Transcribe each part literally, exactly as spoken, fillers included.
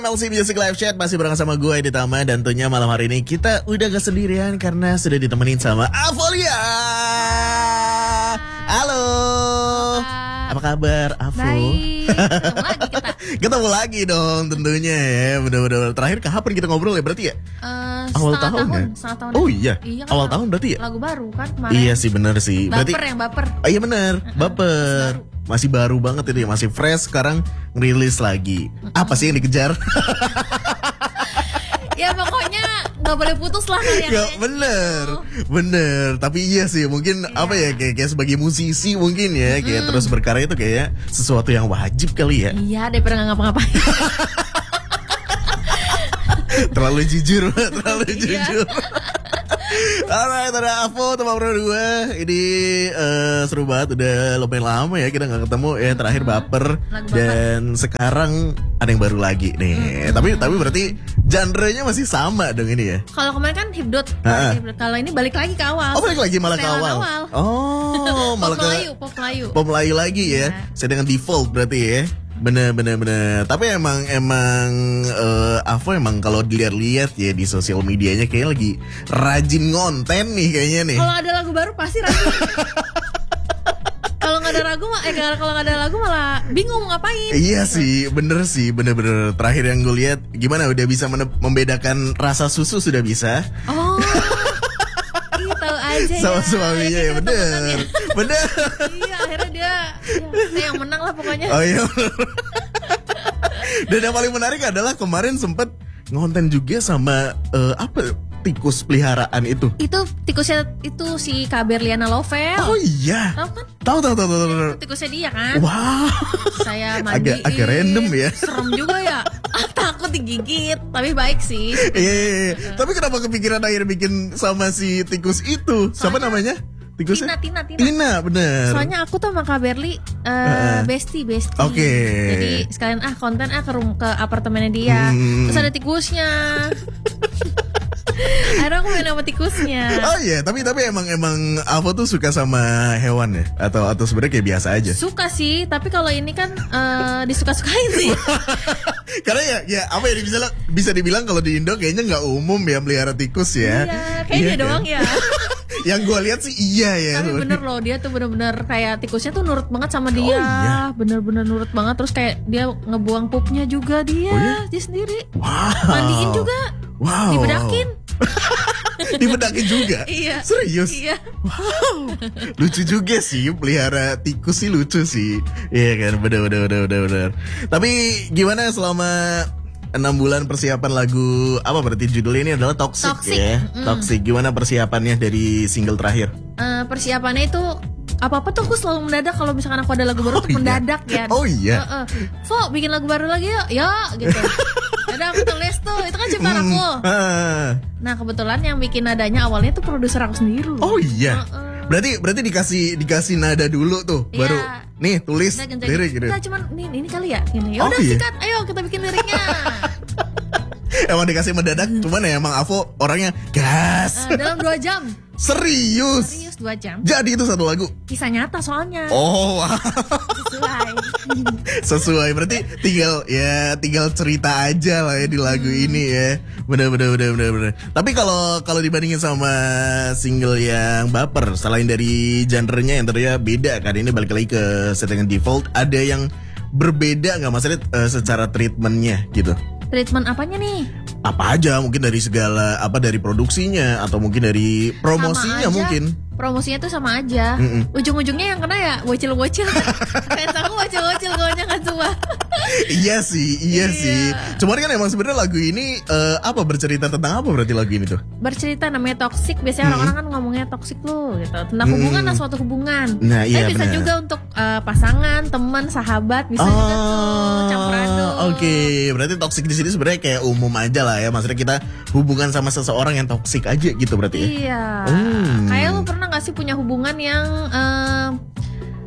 L C Music Live Chat masih bareng sama gue di Tama. Dan tentunya malam hari ini kita udah gak sendirian karena sudah ditemenin sama Avolia. Halo, apa kabar Avo? Baik, ketemu lagi kita. Ketemu lagi dong tentunya ya. Bener-bener terakhir kapan kita ngobrol ya berarti ya? Uh, Awal setengah tahun, tahun, ya? setengah tahun. Oh iya, iya kan awal tahun berarti ya? Lagu baru kan kemarin. Iya sih bener sih. Berarti, baper yang baper. Oh iya bener, baper. Masih baru banget ini, masih fresh, sekarang ngerilis lagi. Apa sih yang dikejar? Ya pokoknya nggak boleh putus lah karya. Ya bener, bener. Tapi iya sih mungkin iya. apa ya kayak, kayak sebagai musisi mungkin ya kayak mm. terus berkarya itu kayak sesuatu yang wajib kali ya. Iya daripada nggak ngapa-ngapain. Terlalu jujur, terlalu iya. jujur. Alright, ada Avo teman berdua. Ini uh, seru banget, udah lumayan lama ya kita gak ketemu ya. Terakhir baper, dan sekarang ada yang baru lagi nih. hmm. Tapi tapi berarti genre-nya masih sama dong ini ya. Kalau kemarin kan hipdot, kalau ini balik lagi ke awal. Oh balik lagi malah ke awal. awal. Oh malah pop ke Melayu, pop Melayu. Pop Melayu lagi ya. ya. Saya dengan default berarti ya. Bener bener bener. Tapi emang emang uh, Avo emang kalau dilihat-lihat ya di sosial medianya kayaknya lagi rajin ngonten nih kayaknya nih. Kalau ada lagu baru pasti rajin. Kalau nggak ada lagu eh kalau nggak ada lagu malah bingung mau ngapain. Iya gitu. Sih, bener sih, bener-bener. Terakhir yang gue lihat gimana udah bisa membedakan rasa susu sudah bisa. Oh. Tahu aja sama ya. suaminya ya, bener. Bener. Iya, akhirnya dia ya, yang menang lah pokoknya. Oh iya. Dan yang paling menarik adalah kemarin sempet ngonten juga sama uh, apa tikus peliharaan itu. Itu tikusnya itu si Kak Berliana Lovel. Oh iya. Tahu kan? Tahu tahu tahu tahu. Tikusnya dia kan. Wow. Saya mandi. Agak agak random ya. Serem juga ya. Takut digigit, tapi baik sih. Iya, iya, iya. Tapi kenapa kepikiran akhirnya bikin sama si tikus itu? Siapa namanya? Tikusnya? Tina, Tina, Tina. Tina, bener. Soalnya aku tuh sama Kak Berli uh, uh. bestie, bestie. Oke. Okay. Jadi sekalian ah konten ah ke room, ke apartemennya dia. Hmm. Terus ada tikusnya. Akhirnya aku main sama tikusnya. Oh iya, yeah. tapi tapi emang emang Avo tuh suka sama hewan ya? Atau atau sebenarnya kayak biasa aja? Suka sih, tapi kalau ini kan uh, disuka-sukain sih. Karena ya ya apa ya bisa bisa dibilang kalau di Indo kayaknya nggak umum ya melihara tikus ya. Iya, kayaknya iya, doang kan? Ya. Yang gue lihat sih iya ya. Tapi bener loh, dia tuh bener-bener kayak tikusnya tuh nurut banget sama dia. Oh, iya. Bener-bener nurut banget. Terus kayak dia ngebuang pupnya juga dia, oh, iya? Dia sendiri. Wow. Mandiin juga. Wow. Dibedakin. Dibedakin juga? Iya. Serius? Iya. Wow. Lucu juga sih pelihara tikus sih, lucu sih. Iya kan, bener bener bener bener bener. Tapi gimana selama enam bulan persiapan lagu apa berarti judulnya ini adalah Toxic, Toxic. ya? Mm. Toxic. Gimana persiapannya dari single terakhir? Uh, persiapannya itu apa-apa tuh aku selalu mendadak. Kalau misalkan aku ada lagu baru oh, tuh iya. mendadak ya. Oh iya. Uh, uh. Fo, bikin lagu baru lagi yuk. Ya gitu. Ada aku tulis tuh, itu kan ciptaan hmm. aku. Uh. Nah kebetulan yang bikin nadanya awalnya tuh produser aku sendiri. Oh iya. Uh, uh. Berarti berarti dikasih dikasih nada dulu tuh, yeah. baru nih tulis lirik gitu. Kita cuman nih ini kali ya, ini. Ya udah oh, iya. sikat, ayo kita bikin liriknya. Emang dikasih mendadak, cuman ya emang Avo orangnya gas. Uh, dalam dua jam. Serius? Serius dua jam. Jadi itu satu lagu? Kisah nyata soalnya. Oh wow. Sesuai. Sesuai, berarti tinggal ya tinggal cerita aja lah ya di lagu hmm. ini ya. Bener bener bener bener bener. Tapi kalau kalau dibandingin sama single yang baper, selain dari genre-nya yang ternyata beda kan, ini balik lagi ke settingan default, ada yang berbeda nggak maksudnya uh, secara treatmentnya gitu? Treatment apanya nih? Apa aja, mungkin dari segala apa dari produksinya atau mungkin dari promosinya mungkin. Promosinya tuh sama aja. Mm-mm. Ujung-ujungnya yang kena ya bocil-bocil. Kayak aku bocil-bocil gonya kan semua. Iya sih, iya, iya sih. Cuman kan emang sebenarnya lagu ini uh, apa bercerita tentang apa berarti lagu ini tuh? Bercerita namanya toxic. Biasanya mm-hmm. orang-orang kan ngomongnya toxic loh gitu. Tentang mm-hmm. hubungan lah, suatu hubungan. Nah, iya, tapi bisa bener. juga untuk uh, pasangan, teman, sahabat, bisa oh, juga tuh campur aduk. Oke, okay. Berarti toxic di sini sebenarnya kayak umum aja lah ya. Maksudnya kita hubungan sama seseorang yang toxic aja gitu berarti ya. Iya. Hmm. Kayak lu pernah gak sih punya hubungan yang uh,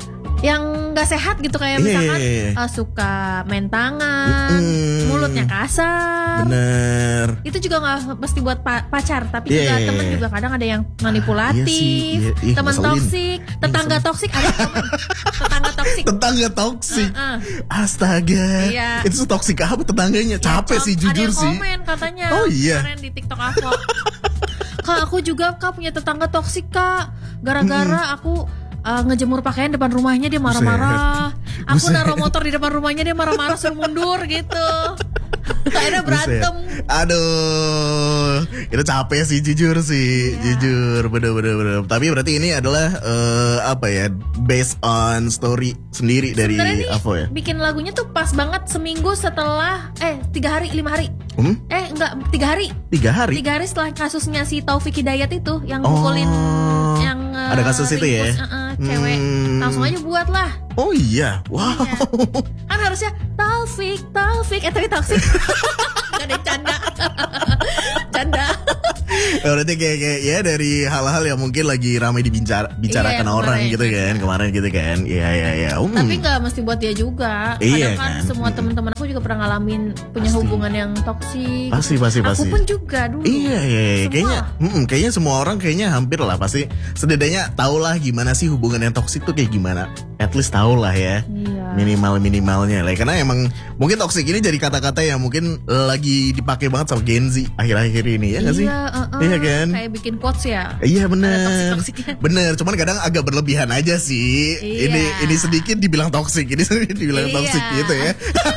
yang nggak sehat gitu kayak Iya, misalkan iya, iya. uh, suka main tangan, Mm-mm. mulutnya kasar. Bener. Itu juga nggak mesti buat pa- pacar, tapi Iya, juga iya, temen iya. juga kadang ada yang manipulatif, Iya sih, iya. Ih, teman ngeselin. toksik, tetangga toksik ada temen. tetangga toksik. Tetangga toksik. Uh-uh. Astaga. Iya. Itu toksik apa tetangganya? Ya, Capek com- sih ada jujur yang sih. komen katanya Oh, iya. kemarin di TikTok aku. Kak, aku juga Kak punya tetangga toksik Kak. Gara-gara aku uh, ngejemur pakaian depan rumahnya dia marah-marah. Aku Buset. naruh motor di depan rumahnya dia marah-marah suruh mundur gitu. Akhirnya berantem. Buset. Aduh, itu capek sih jujur sih, Iya. jujur, bener-bener. bener. Tapi berarti ini adalah eh, apa ya, based on story sendiri dari Sebenarnya nih Avo ya? bikin lagunya tuh pas banget seminggu setelah eh tiga hari lima hari Hmm? eh enggak tiga hari Tiga hari. tiga hari setelah kasusnya si Taufik Hidayat itu yang Oh, mukulin yang eh, ada kasus itu ya? ringkus, eh, eh, cewek Hmm. langsung aja buat lah. Oh iya, wow. Kan harusnya Taufik, Taufik, eh tapi toksik. Gak ada canda. Canda. Ya, berarti kayak, kayak ya dari hal-hal yang mungkin lagi ramai dibicara bicarakan Iya, orang kemarin. gitu kan, kemarin gitu kan. Iya iya iya. Um. Tapi gak mesti buat dia juga. Iya, Kadang kan, kan? semua teman-teman aku juga pernah ngalamin punya Pasti. hubungan yang toksik. Pasti pasti Aku pasti. pun juga dulu. Iya iya, iya. Semua. kayaknya mm, kayaknya semua orang kayaknya hampir lah pasti setidaknya tahulah gimana sih hubungan yang toksik tuh kayak gimana. At least tahulah ya. Iya. Minimal minimalnya lah, karena emang mungkin toksik ini jadi kata-kata yang mungkin lagi dipakai banget sama Gen Z akhir-akhir ini ya nggak sih? Iya, uh-uh. Iya kan? Kayak bikin quotes ya. Iya bener, Ada toksik-toksiknya. bener. Cuman kadang agak berlebihan aja sih. Iya. Ini ini sedikit dibilang toksik, ini sedikit dibilang Iya. toksik gitu ya.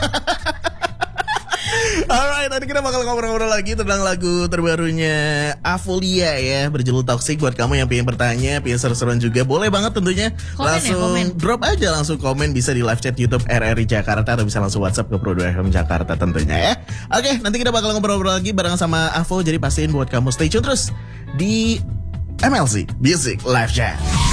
Alright, tadi kita bakal ngobrol-ngobrol lagi tentang lagu terbarunya Avolia ya, berjudul Toxic. Buat kamu yang pengen bertanya, pengen seru-seruan juga, boleh banget tentunya. Komen ya, langsung komen. drop aja, langsung komen, bisa di live chat YouTube R R I Jakarta atau bisa langsung WhatsApp ke Pro dua F M Jakarta tentunya ya. Oke, nanti kita bakal ngobrol-ngobrol lagi bareng sama Avo. Jadi pastiin buat kamu stay tune terus di M L C Music Live Chat.